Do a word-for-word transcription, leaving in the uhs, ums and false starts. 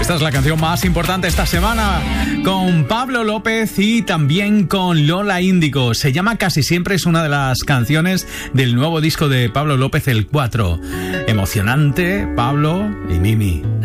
Esta es la canción más importante esta semana, con Pablo López y también con Lola Índigo. Se llama Casi Siempre, es una de las canciones del nuevo disco de Pablo López, el cuatro. Emocionante, Pablo y Mimi.